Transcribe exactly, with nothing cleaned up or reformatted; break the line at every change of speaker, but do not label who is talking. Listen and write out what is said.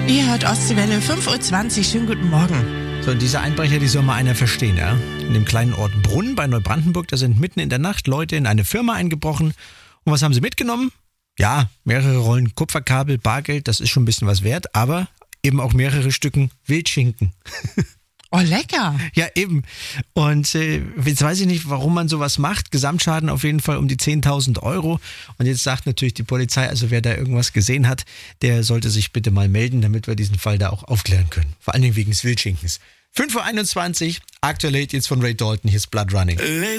Ihr hört Ostseewelle, fünf Uhr zwanzig, schönen guten Morgen.
So, diese Einbrecher, die soll mal einer verstehen, ja? In dem kleinen Ort Brunn bei Neubrandenburg, da sind mitten in der Nacht Leute in eine Firma eingebrochen. Und was haben sie mitgenommen? Ja, mehrere Rollen Kupferkabel, Bargeld, das ist schon ein bisschen was wert, aber eben auch mehrere Stücken Wildschinken.
Oh, lecker.
Ja, eben. Und äh, jetzt weiß ich nicht, warum man sowas macht. Gesamtschaden auf jeden Fall um die zehntausend Euro. Und jetzt sagt natürlich die Polizei, also wer da irgendwas gesehen hat, der sollte sich bitte mal melden, damit wir diesen Fall da auch aufklären können. Vor allen Dingen wegen des Wildschinkens. fünf Uhr einundzwanzig, aktuell jetzt von Ray Dalton, hier ist Blood Running.